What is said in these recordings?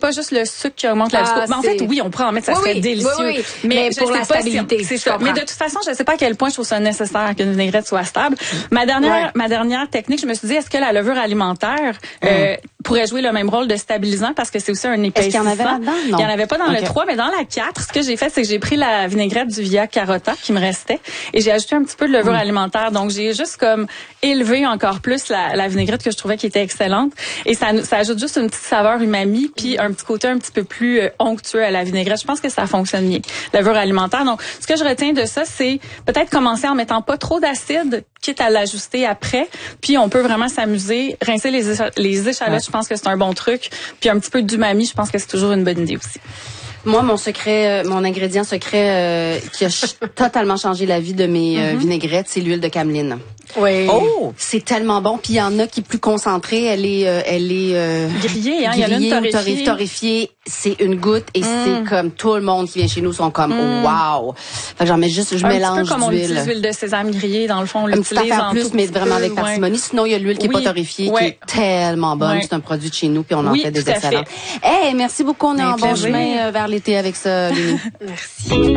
pas juste le sucre qui augmente la glucose. Mais en fait, oui, on pourrait en mettre, ça serait délicieux. Oui. Mais pour la stabilité, c'est ça. Mais de toute façon, je sais pas à quel point je trouve ça nécessaire qu'une vinaigrette soit stable. Ma dernière technique, je me suis dit, est-ce que la levure alimentaire pourrait jouer le même rôle de stabilisant parce que c'est aussi un épaississant. Est-ce qu'il y en avait là-dedans? Non. Il y en avait pas dans le 3, mais dans la 4, ce que j'ai fait, c'est que j'ai pris la vinaigrette du Via Carota qui me restait et j'ai ajouté un petit peu de levure alimentaire. Donc, j'ai juste comme élevé encore plus la vinaigrette que je trouvais qui était excellente. Et ça ajoute juste une petite saveur umami puis un petit côté un petit peu plus onctueux à la vinaigrette. Je pense que ça fonctionne bien. Levure alimentaire. Donc, ce que je retiens de ça, c'est peut-être commencer en mettant pas trop d'acide, quitte à l'ajuster après. Puis, on peut vraiment s'amuser. Rincer les échalotes, je pense que c'est un bon truc. Puis, un petit peu d'umami, je pense que c'est toujours une bonne idée aussi. Moi, mon ingrédient secret qui a totalement changé la vie de mes vinaigrettes, c'est l'huile de cameline. Oui. Oh, c'est tellement bon. Puis il y en a qui est plus conconcentrée. Elle est grillée, hein. Il y en a une torréfiée. C'est une goutte et c'est comme tout le monde qui vient chez nous sont comme wow. Fait que j'en mets juste, je mélange un petit peu comme d'huile. on utilise l'huile de sésame grillée dans le fond. On l'utilise un petit affaire plus, mais vraiment avec parcimonie. Sinon il y a l'huile qui est pas torréfiée, qui est tellement bonne. C'est un produit de chez nous puis on en fait des excellents. Hey, merci beaucoup. On est en bon chemin vers l'été avec ça, Lénie. Merci.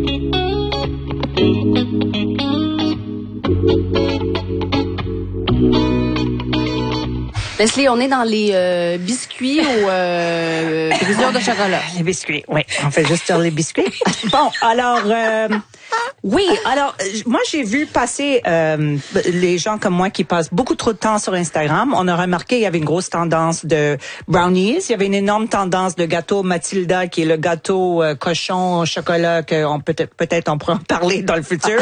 Leslie, on est dans les biscuits aux brisures de chocolat. Les biscuits, oui. On fait juste sur les biscuits. Bon, alors... oui, alors moi j'ai vu passer les gens comme moi qui passent beaucoup trop de temps sur Instagram. On a remarqué qu'il y avait une grosse tendance de brownies. Il y avait une énorme tendance de gâteau Matilda qui est le gâteau cochon au chocolat qu'on peut-être on pourra en parler dans le futur.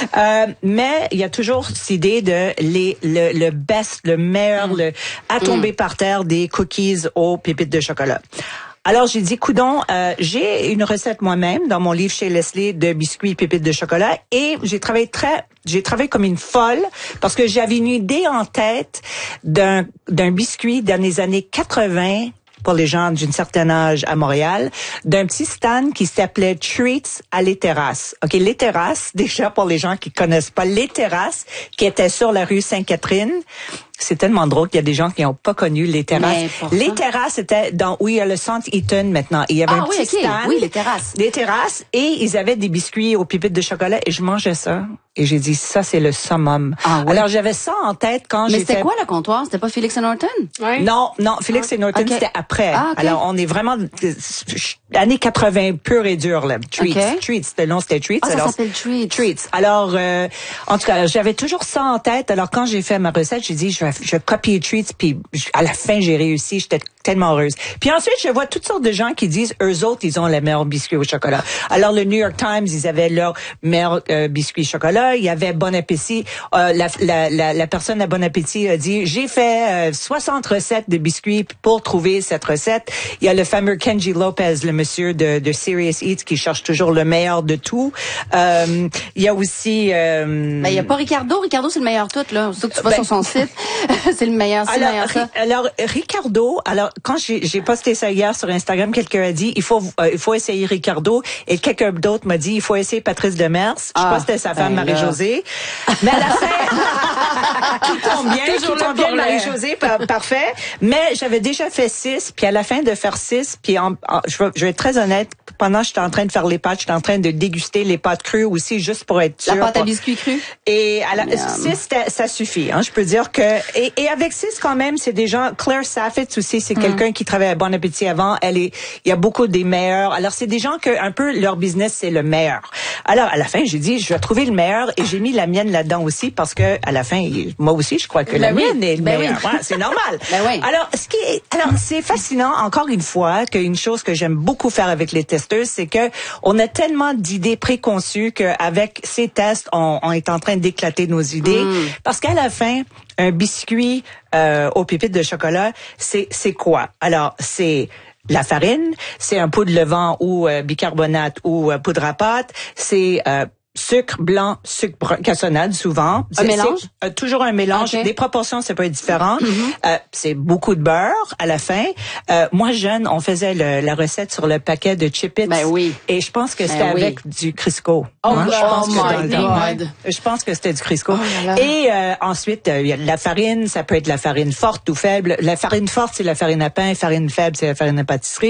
Mais il y a toujours cette idée de le best, le meilleur, le à tomber par terre des cookies aux pépites de chocolat. Alors, j'ai dit, coudon, j'ai une recette moi-même dans mon livre chez Leslie de biscuits pépites de chocolat et j'ai travaillé comme une folle parce que j'avais une idée en tête d'un biscuit dans les années 80 pour les gens d'un certain âge à Montréal, d'un petit stand qui s'appelait Treats à Les Terrasses. OK, Les Terrasses, déjà pour les gens qui connaissent pas, Les Terrasses, qui étaient sur la rue Sainte-Catherine. C'est tellement drôle qu'il y a des gens qui n'ont pas connu Les Terrasses. Les Terrasses étaient où il y a le centre Eaton maintenant. Et il y avait un petit stand. Oui, Les Terrasses. Les Terrasses. Et ils avaient des biscuits aux pépites de chocolat et je mangeais ça. Et j'ai dit, ça, c'est le summum. Ah, oui. Alors, j'avais ça en tête quand j'ai fait... Mais c'était quoi le comptoir? C'était pas Félix et Norton? Oui. Non, Félix et Norton, c'était après. Ah, okay. Alors, on est vraiment années 80 pure et dure, là. Treats. Le nom, c'était Treats. Ça s'appelle Treats. Alors, en tout cas, j'avais toujours ça en tête. Alors, quand j'ai fait ma recette, j'ai dit, je copie Treats, puis à la fin, j'ai réussi. J'étais tellement heureuse. Puis ensuite, je vois toutes sortes de gens qui disent, eux autres, ils ont les meilleurs biscuits au chocolat. Alors, le New York Times, ils avaient leur meilleur biscuit chocolat. Il y avait Bon Appétit. La personne à Bon Appétit a dit, j'ai fait 60 recettes de biscuits pour trouver cette recette. Il y a le fameux Kenji Lopez, le monsieur de Serious Eats, qui cherche toujours le meilleur de tout. Il y a aussi... il y a pas Ricardo. Ricardo, c'est le meilleur tout, là. Surtout que tu vas sur son site. C'est le meilleur, c'est le meilleur ça. Alors, Ricardo, quand j'ai posté ça hier sur Instagram, quelqu'un a dit, il faut essayer Ricardo. Et quelqu'un d'autre m'a dit, il faut essayer Patrice Demers. Je sais pas si c'était sa femme, Marie-Josée. Mais à la fin, tout tombe bien, Marie-Josée, parfait. Mais j'avais déjà fait 6, puis à la fin de faire 6, puis je vais être très honnête, pendant que j'étais en train de faire les pâtes, j'étais en train de déguster les pâtes crues aussi, juste pour être sûre. La pâte à biscuits crus? Et à 6, ça suffit. Hein, je peux dire que... Et avec 6, quand même, c'est des gens... Claire Saffitz aussi, c'est quelqu'un qui travaillait à Bon Appétit avant. Il y a beaucoup des meilleurs. Alors, c'est des gens que un peu leur business, c'est le meilleur. Alors, à la fin, j'ai dit, je vais trouver le meilleur et j'ai mis la mienne là-dedans aussi parce que à la fin, moi aussi, je crois que la mienne est le meilleur. Ouais, c'est normal. Alors, c'est fascinant, encore une fois, qu'une chose que j'aime beaucoup faire avec les testeuses, c'est que on a tellement d'idées préconçues qu'avec ces tests, on est en train d'éclater nos idées parce qu'à la fin, un biscuit aux pépites de chocolat, c'est quoi? Alors, c'est la farine, c'est un pot de levain ou bicarbonate ou poudre à pâte, c'est sucre blanc, sucre brun, cassonade souvent. Un mélange? Toujours un mélange. Okay. Des proportions, c'est pas différent. C'est beaucoup de beurre à la fin. Moi, jeune, on faisait la recette sur le paquet de Chip-Its. Ben oui. Et je pense que c'était avec du Crisco. Je pense que c'était du Crisco. Et ensuite, il y a de la farine. Ça peut être la farine forte ou faible. La farine forte, c'est la farine à pain. La farine faible, c'est la farine à pâtisserie.